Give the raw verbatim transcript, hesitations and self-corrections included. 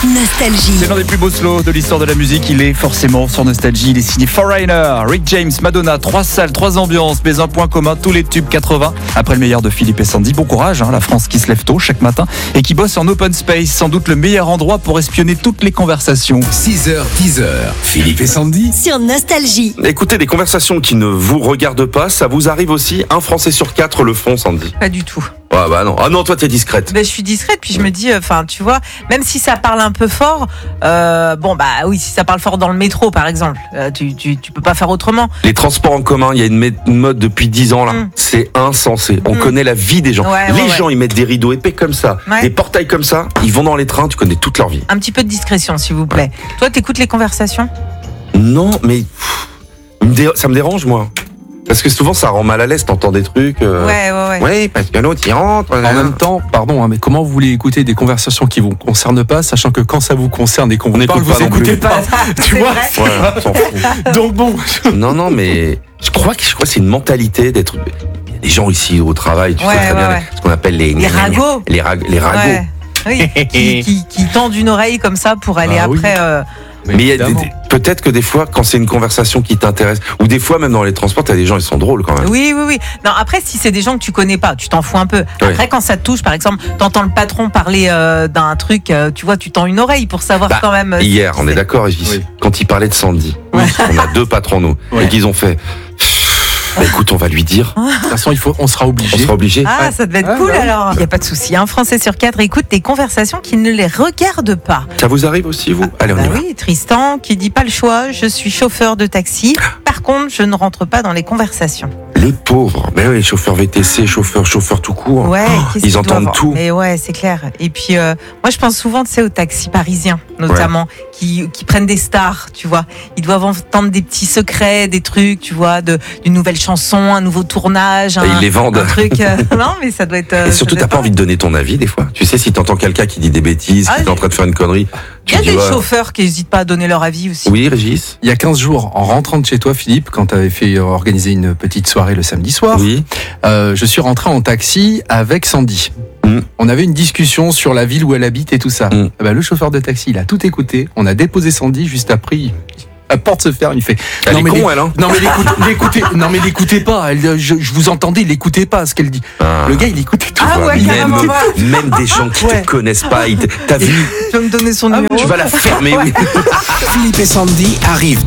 Nostalgie. C'est l'un des plus beaux slows de l'histoire de la musique. Il est forcément sur Nostalgie. Il est signé Foreigner, Rick James, Madonna. Trois salles, trois ambiances, mais un point commun, tous les tubes quatre-vingts. Après le meilleur de Philippe et Sandy. Bon courage, hein, la France qui se lève tôt chaque matin et qui bosse en open space. Sans doute le meilleur endroit pour espionner toutes les conversations. six heures, dix heures, Philippe et Sandy. Sur Nostalgie. Écoutez, des conversations qui ne vous regardent pas, ça vous arrive aussi? Un Français sur quatre le font, Sandy. Pas du tout. Ah bah non, ah non, toi t'es discrète. Ben, je suis discrète, puis je me dis, enfin, tu vois, même si ça parle un peu fort, euh, bon, bah oui, si ça parle fort dans le métro, par exemple, euh, tu, tu, tu peux pas faire autrement. Les transports en commun, il y a une, mé- une mode depuis dix ans là. Mm. C'est insensé. On Mm. connaît la vie des gens. Ouais, les ouais, gens, ils mettent des rideaux épais comme ça, Ouais. des portails comme ça. Ils vont dans les trains, tu connais toute leur vie. Un petit peu de discrétion, s'il vous plaît. Toi, t'écoutes les conversations? Non, mais pff, me dé- ça me dérange moi. Parce que souvent ça rend mal à l'aise, t'entends des trucs. euh, Ouais, ouais, ouais. Oui, parce que l'autre il rentre. En même temps, pardon, hein, mais comment vous voulez écouter des conversations qui vous concernent pas, sachant que quand ça vous concerne et qu'on vous n'écoute parle, pas vous non écoutez plus. pas. Tu C'est vois vrai. Ouais, on s'en fout. Donc bon. Non, non, mais je crois que je crois que c'est une mentalité d'être. Il y a des gens ici au travail, tu Ouais, sais très ouais, bien, ouais. ce qu'on appelle les Les ragots. les, rag- les ragots. Ouais. Oui, qui, qui, qui tendent une oreille comme ça pour aller Ah oui. après. euh, Mais il y a des- évidemment. des- peut-être que des fois, quand c'est une conversation qui t'intéresse, ou des fois même dans les transports, t'as des gens, ils sont drôles quand même. Oui, oui, oui. Non, après, si c'est des gens que tu connais pas, tu t'en fous un peu. Ouais. Après, quand ça te touche, par exemple, t'entends le patron parler euh, d'un truc, euh, tu vois, tu tends une oreille pour savoir Bah, quand même. euh, Hier, qui on est c'est. d'accord, Régis, Oui. quand il parlait de Sandy, Ouais. on a deux patrons nous, Ouais. et qu'ils ont fait. Bah, écoute, on va lui dire, De toute façon, il faut, on sera on obligé. sera obligé. Ah, ça devait être Ah, cool bah oui. alors. Il n'y a pas de souci. Un Français sur quatre écoute des conversations qui ne les regardent pas. Ça vous arrive aussi, vous? Allez, on Bah y va. oui, Tristan qui dit pas le choix, je suis chauffeur de taxi. Par contre, je ne rentre pas dans les conversations. Les pauvres, mais oui, chauffeurs V T C, chauffeurs, chauffeurs tout court. Ouais, Oh, qu'est-ce ils qu'ils entendent doivent- tout. Mais ouais, c'est clair. Et puis, euh, moi, je pense souvent, tu sais, aux taxis parisiens, notamment, qui, qui prennent des stars, tu vois. Ils doivent entendre des petits secrets, des trucs, tu vois, de, d'une nouvelle chanson, un nouveau tournage. Et un, ils les vendent. un truc. euh, non, mais ça doit être. euh, Et ça surtout, doit t'as être pas envie de donner ton avis des fois. Tu sais, si t'entends quelqu'un qui dit des bêtises, Ah, qui est en train de faire une connerie, Il tu y a dis des ouais. chauffeurs qui n'hésitent pas à donner leur avis aussi. Oui, Régis. Il y a quinze jours, en rentrant de chez toi, Philippe, quand tu avais fait euh, organiser une petite soirée le samedi soir, Oui. euh, je suis rentré en taxi avec Sandy. Mm. On avait une discussion sur la ville où elle habite et tout ça. Mm. Ah bah, le chauffeur de taxi, il a tout écouté. On a déposé Sandy juste après. Il... La porte se ferme, il fait. Elle est mais con, l'éc- elle, hein. Non mais l'écoute- l'écoutez, non mais l'écoutez pas. Elle, je, je vous entendais, l'écoutez pas ce qu'elle dit. Ah. Le gars, il écoutait tout. Ah ouais, même, carrément. des, même des gens qui Ouais. te connaissent pas, ils te- t'as vu, Tu vas me donner son numéro. tu vas la fermer. Oui. Philippe et Sandy arrivent